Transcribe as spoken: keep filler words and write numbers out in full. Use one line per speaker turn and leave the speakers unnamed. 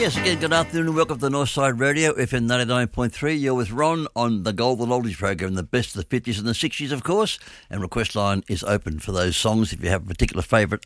Yes, again, good afternoon and welcome to the Northside Radio, F M ninety-nine point three. You're with Ron on the Golden Oldies program, the best of the fifties and the sixties, of course. And request line is open for those songs if you have a particular favourite